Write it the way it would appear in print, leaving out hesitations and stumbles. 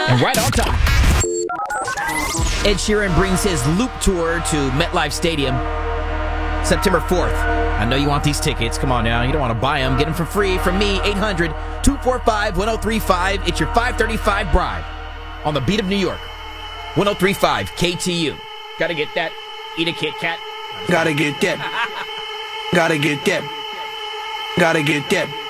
And right on time. Ed Sheeran brings his Loop Tour to MetLife Stadium September 4th. I know you want these tickets. Come on now. You don't want to buy them. Get them for free from me. 800-245-1035. It's your 535 bribe on the beat of New York. 1035 KTU. Gotta get that. Eat a Kit Kat. Gotta get that. Gotta get that. Gotta get that.